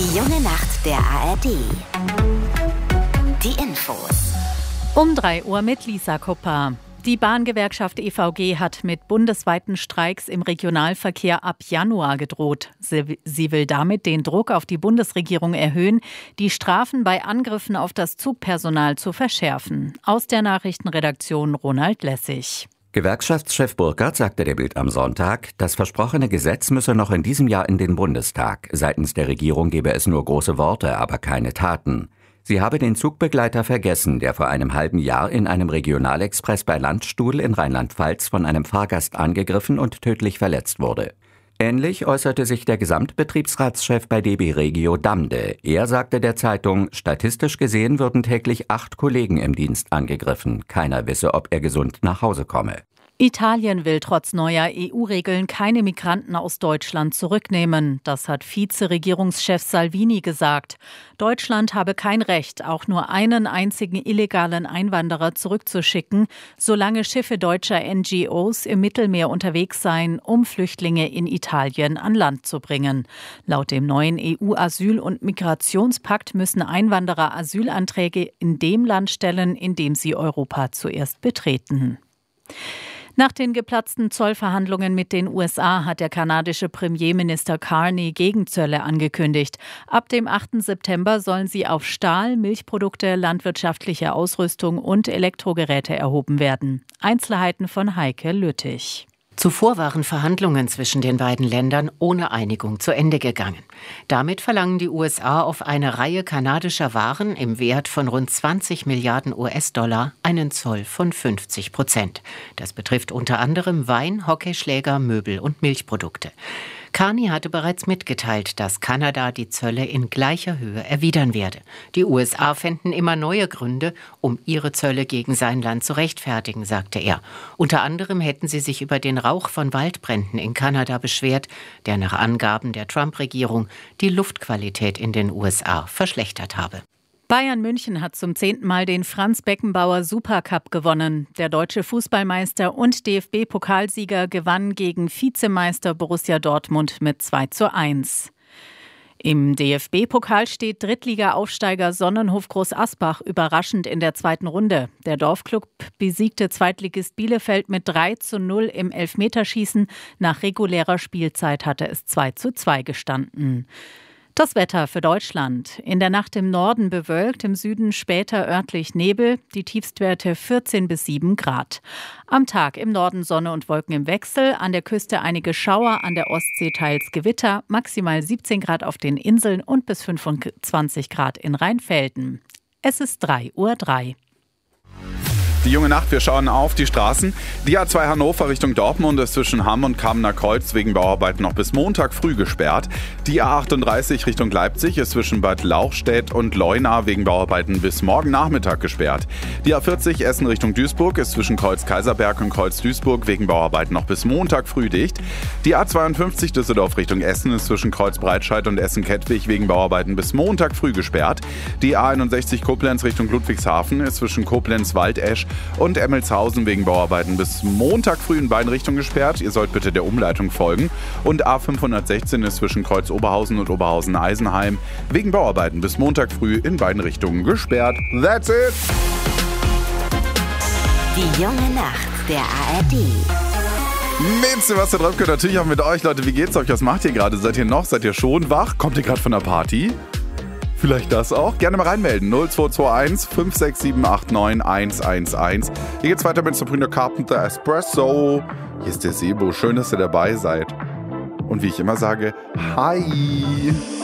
Die junge Nacht der ARD. Die Infos. Um 3 Uhr mit Lisa Kupper. Die Bahngewerkschaft EVG hat mit bundesweiten Streiks im Regionalverkehr ab Januar gedroht. Sie will damit den Druck auf die Bundesregierung erhöhen, die Strafen bei Angriffen auf das Zugpersonal zu verschärfen. Aus der Nachrichtenredaktion Ronald Lessig. Gewerkschaftschef Burkhardt sagte der Bild am Sonntag, das versprochene Gesetz müsse noch in diesem Jahr in den Bundestag. Seitens der Regierung gebe es nur große Worte, aber keine Taten. Sie habe den Zugbegleiter vergessen, der vor einem halben Jahr in einem Regionalexpress bei Landstuhl in Rheinland-Pfalz von einem Fahrgast angegriffen und tödlich verletzt wurde. Ähnlich äußerte sich der Gesamtbetriebsratschef bei DB Regio Damde. Er sagte der Zeitung, statistisch gesehen würden täglich 8 Kollegen im Dienst angegriffen. Keiner wisse, ob er gesund nach Hause komme. Italien will trotz neuer EU-Regeln keine Migranten aus Deutschland zurücknehmen. Das hat Vize-Regierungschef Salvini gesagt. Deutschland habe kein Recht, auch nur einen einzigen illegalen Einwanderer zurückzuschicken, solange Schiffe deutscher NGOs im Mittelmeer unterwegs seien, um Flüchtlinge in Italien an Land zu bringen. Laut dem neuen EU-Asyl- und Migrationspakt müssen Einwanderer Asylanträge in dem Land stellen, in dem sie Europa zuerst betreten. Nach den geplatzten Zollverhandlungen mit den USA hat der kanadische Premierminister Carney Gegenzölle angekündigt. Ab dem 8. September sollen sie auf Stahl, Milchprodukte, landwirtschaftliche Ausrüstung und Elektrogeräte erhoben werden. Einzelheiten von Heike Lüttich. Zuvor waren Verhandlungen zwischen den beiden Ländern ohne Einigung zu Ende gegangen. Damit verlangen die USA auf eine Reihe kanadischer Waren im Wert von rund 20 Milliarden US-Dollar einen Zoll von 50%. Das betrifft unter anderem Wein, Hockeyschläger, Möbel und Milchprodukte. Carney hatte bereits mitgeteilt, dass Kanada die Zölle in gleicher Höhe erwidern werde. Die USA fänden immer neue Gründe, um ihre Zölle gegen sein Land zu rechtfertigen, sagte er. Unter anderem hätten sie sich über den Rauch von Waldbränden in Kanada beschwert, der nach Angaben der Trump-Regierung die Luftqualität in den USA verschlechtert habe. Bayern München hat zum 10. Mal den Franz Beckenbauer-Supercup gewonnen. Der deutsche Fußballmeister und DFB-Pokalsieger gewann gegen Vizemeister Borussia Dortmund mit 2:1. Im DFB-Pokal steht Drittliga-Aufsteiger Sonnenhof Groß Asbach überraschend in der zweiten Runde. Der Dorfklub besiegte Zweitligist Bielefeld mit 3:0 im Elfmeterschießen. Nach regulärer Spielzeit hatte es 2:2 gestanden. Das Wetter für Deutschland. In der Nacht im Norden bewölkt, im Süden später örtlich Nebel, die Tiefstwerte 14 bis 7 Grad. Am Tag im Norden Sonne und Wolken im Wechsel, an der Küste einige Schauer, an der Ostsee teils Gewitter, maximal 17 Grad auf den Inseln und bis 25 Grad in Rheinfelden. Es ist 3:03 Uhr. Die junge Nacht, wir schauen auf die Straßen. Die A2 Hannover Richtung Dortmund ist zwischen Hamm und Kamener Kreuz wegen Bauarbeiten noch bis Montag früh gesperrt. Die A38 Richtung Leipzig ist zwischen Bad Lauchstädt und Leuna wegen Bauarbeiten bis morgen Nachmittag gesperrt. Die A40 Essen Richtung Duisburg ist zwischen Kreuz Kaiserberg und Kreuz Duisburg wegen Bauarbeiten noch bis Montag früh dicht. Die A52 Düsseldorf Richtung Essen ist zwischen Kreuz Breitscheid und Essen-Kettwig wegen Bauarbeiten bis Montag früh gesperrt. Die A61 Koblenz Richtung Ludwigshafen ist zwischen Koblenz-Waldesch und Emmelshausen wegen Bauarbeiten bis Montag früh in beiden Richtungen gesperrt. Ihr sollt bitte der Umleitung folgen. Und A516 ist zwischen Kreuz Oberhausen und Oberhausen-Eisenheim wegen Bauarbeiten bis Montag früh in beiden Richtungen gesperrt. That's it! Die junge Nacht der ARD. Mit Sebastian Röpke, natürlich auch mit euch. Leute, wie geht's euch? Was macht ihr gerade? Seid ihr noch? Seid ihr schon wach? Kommt ihr gerade von der Party? Vielleicht das auch. Gerne mal reinmelden. 0221 56789 111. Hier geht's weiter mit Sabrina Carpenter Espresso. Hier ist der Sebo. Schön, dass ihr dabei seid. Und wie ich immer sage, hi!